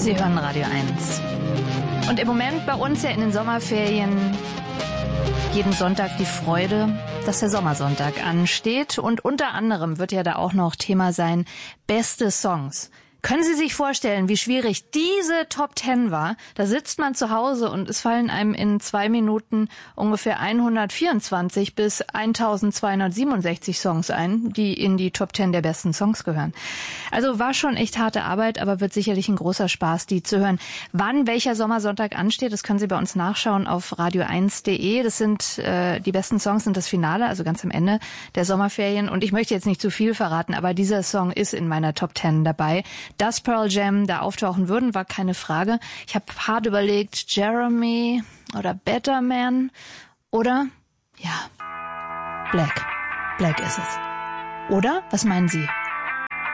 Sie hören Radio 1. Und im Moment bei uns ja in den Sommerferien jeden Sonntag die Freude, dass der Sommersonntag ansteht. Und unter anderem wird ja da auch noch Thema sein, beste Songs. Können Sie sich vorstellen, wie schwierig diese Top 10 war? Da sitzt man zu Hause und es fallen einem in 2 Minuten ungefähr 124 bis 1267 Songs ein, die in die Top 10 der besten Songs gehören. Also war schon echt harte Arbeit, aber wird sicherlich ein großer Spaß, die zu hören. Wann welcher Sommersonntag ansteht, das können Sie bei uns nachschauen auf radio1.de. Das sind die besten Songs, sind das Finale, also ganz am Ende der Sommerferien. Und ich möchte jetzt nicht zu viel verraten, aber dieser Song ist in meiner Top 10 dabei. Dass Pearl Jam da auftauchen würden, war keine Frage. Ich habe hart überlegt, Jeremy oder Better Man oder, ja, Black. Black ist es. Oder? Was meinen Sie?